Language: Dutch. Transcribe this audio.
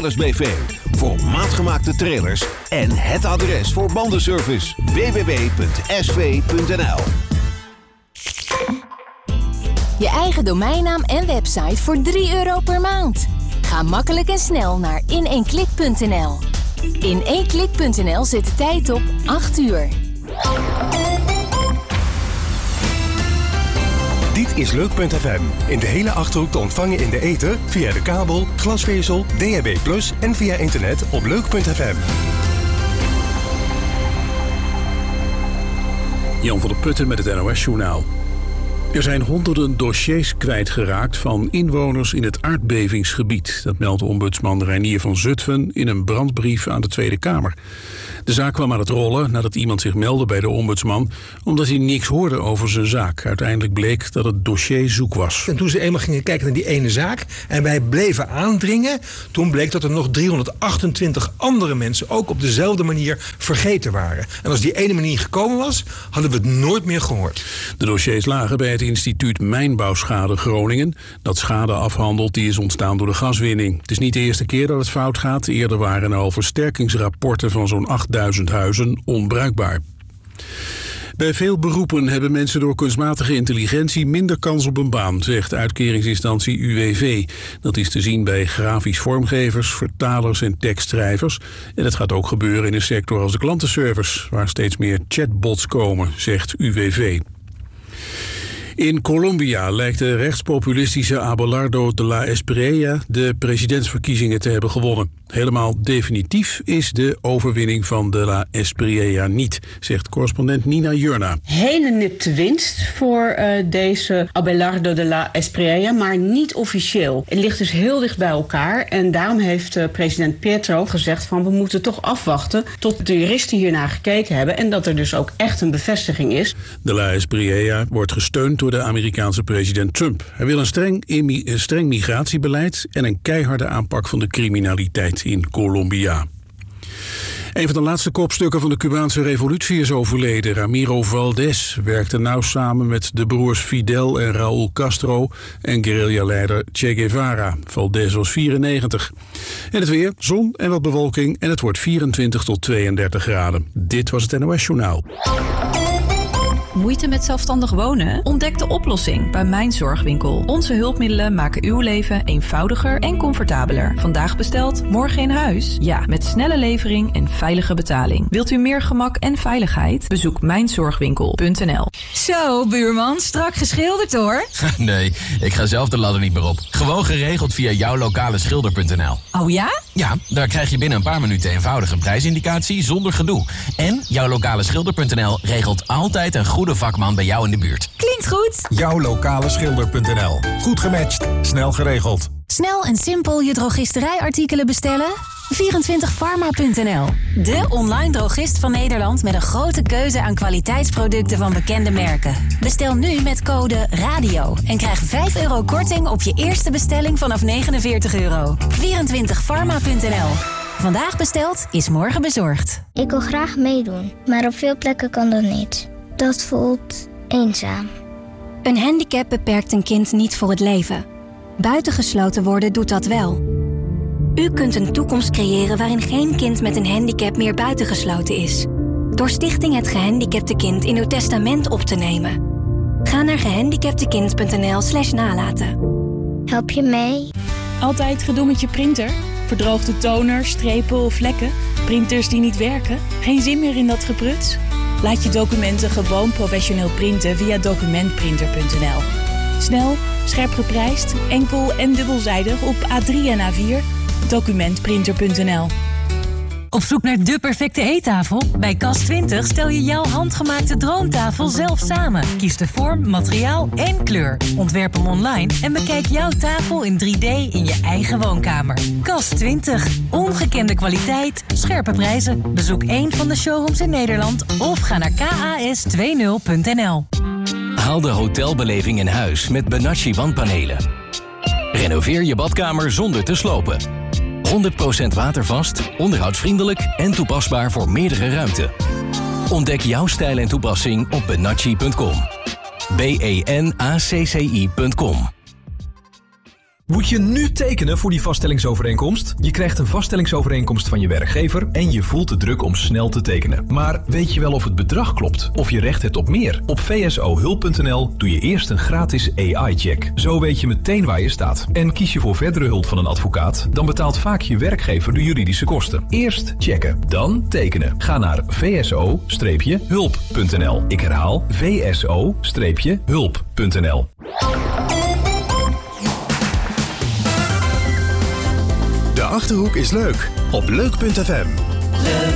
Autotaalglas BV. Voor maatgemaakte trailers en het adres voor bandenservice. www.sv.nl. Je eigen domeinnaam en website voor €3 per maand. Ga makkelijk en snel naar in1klik.nl. In1klik.nl zet de tijd op 8 uur. Dit is Leuk.fm. In de hele Achterhoek te ontvangen in de ether, via de kabel, glasvezel, DHB+ en via internet op Leuk.fm. Jan van der Putten met het NOS-journaal. Er zijn honderden dossiers kwijtgeraakt van inwoners in het aardbevingsgebied. Dat meldt ombudsman Reinier van Zutphen in een brandbrief aan de Tweede Kamer. De zaak kwam aan het rollen nadat iemand zich meldde bij de ombudsman, omdat hij niks hoorde over zijn zaak. Uiteindelijk bleek dat het dossier zoek was. En toen ze eenmaal gingen kijken naar die ene zaak en wij bleven aandringen, toen bleek dat er nog 328 andere mensen ook op dezelfde manier vergeten waren. En als die ene manier gekomen was, hadden we het nooit meer gehoord. De dossiers lagen bij het instituut Mijnbouwschade Groningen, dat schade afhandelt die is ontstaan door de gaswinning. Het is niet de eerste keer dat het fout gaat. Eerder waren er al versterkingsrapporten van zo'n 8000 huizen onbruikbaar. Bij veel beroepen hebben mensen door kunstmatige intelligentie minder kans op een baan, zegt uitkeringsinstantie UWV. Dat is te zien bij grafisch vormgevers, vertalers en tekstschrijvers. En het gaat ook gebeuren in een sector als de klantenservice, waar steeds meer chatbots komen, zegt UWV. In Colombia lijkt de rechtspopulistische Abelardo de la Espriella de presidentsverkiezingen te hebben gewonnen. Helemaal definitief is de overwinning van de la Espriella niet, zegt correspondent Nina Jurna. Hele nipte winst voor deze Abelardo de la Espriella, maar niet officieel. Het ligt dus heel dicht bij elkaar en daarom heeft president Petro gezegd van we moeten toch afwachten tot de juristen hiernaar gekeken hebben en dat er dus ook echt een bevestiging is. De la Espriella wordt gesteund door de Amerikaanse president Trump. Hij wil een streng migratiebeleid en een keiharde aanpak van de criminaliteit in Colombia. Een van de laatste kopstukken van de Cubaanse revolutie is overleden. Ramiro Valdés werkte nauw samen met de broers Fidel en Raúl Castro en guerrilla-leider Che Guevara. Valdés was 94. En het weer, zon en wat bewolking en het wordt 24 tot 32 graden. Dit was het NOS Journaal. Moeite met zelfstandig wonen? Ontdek de oplossing bij Mijn Zorgwinkel. Onze hulpmiddelen maken uw leven eenvoudiger en comfortabeler. Vandaag besteld, morgen in huis? Ja, met snelle levering en veilige betaling. Wilt u meer gemak en veiligheid? Bezoek mijnzorgwinkel.nl. Zo, buurman, strak geschilderd hoor. Nee, ik ga zelf de ladder niet meer op. Gewoon geregeld via jouwlokaleschilder.nl. Oh ja? Ja, daar krijg je binnen een paar minuten eenvoudig een prijsindicatie zonder gedoe. En jouwlokaleschilder.nl regelt altijd een goede vakman bij jou in de buurt. Klinkt goed. Jouwlokaleschilder.nl. Goed gematcht, snel geregeld. Snel en simpel je drogisterijartikelen bestellen? 24pharma.nl. De online drogist van Nederland met een grote keuze aan kwaliteitsproducten van bekende merken. Bestel nu met code RADIO en krijg €5 korting op je eerste bestelling vanaf €49. 24pharma.nl. Vandaag besteld is morgen bezorgd. Ik wil graag meedoen, maar op veel plekken kan dat niet. Dat voelt eenzaam. Een handicap beperkt een kind niet voor het leven. Buitengesloten worden doet dat wel. U kunt een toekomst creëren waarin geen kind met een handicap meer buitengesloten is. Door Stichting Het Gehandicapte Kind in uw testament op te nemen. Ga naar gehandicaptekind.nl/nalaten. Help je mee? Altijd gedoe met je printer? Verdroogde toner, strepen of vlekken? Printers die niet werken? Geen zin meer in dat gepruts? Laat je documenten gewoon professioneel printen via documentprinter.nl. Snel, scherp geprijsd, enkel en dubbelzijdig op A3 en A4. Documentprinter.nl. Op zoek naar de perfecte eettafel? Bij Cas20 stel je jouw handgemaakte droomtafel zelf samen. Kies de vorm, materiaal en kleur. Ontwerp hem online en bekijk jouw tafel in 3D in je eigen woonkamer. Cas20. Ongekende kwaliteit, scherpe prijzen. Bezoek een van de showrooms in Nederland of ga naar kas20.nl. Haal de hotelbeleving in huis met Benacci wandpanelen. Renoveer je badkamer zonder te slopen. 100% watervast, onderhoudsvriendelijk en toepasbaar voor meerdere ruimten. Ontdek jouw stijl en toepassing op benacci.com. benacci.com. Moet je nu tekenen voor die vaststellingsovereenkomst? Je krijgt een vaststellingsovereenkomst van je werkgever en je voelt de druk om snel te tekenen. Maar weet je wel of het bedrag klopt? Of je recht hebt op meer? Op vsohulp.nl doe je eerst een gratis AI-check. Zo weet je meteen waar je staat. En kies je voor verdere hulp van een advocaat, dan betaalt vaak je werkgever de juridische kosten. Eerst checken, dan tekenen. Ga naar vso-hulp.nl. Ik herhaal vso-hulp.nl. De Achterhoek is leuk op leuk.fm.